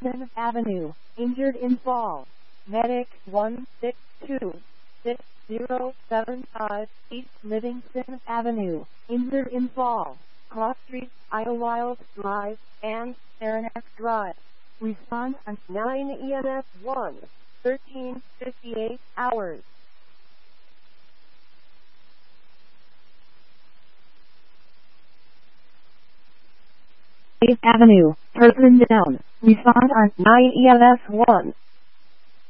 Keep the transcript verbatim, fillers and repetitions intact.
Livingston Avenue, injured in fall. Medic one six two six zero seven five East Livingston Avenue, injured in fall. Cross Street, Idlewild Drive, and Saranac Drive. Response on nine E M S one, thirteen fifty-eight hours. eighth Avenue, Kirkland Down. Response on nine E M S one,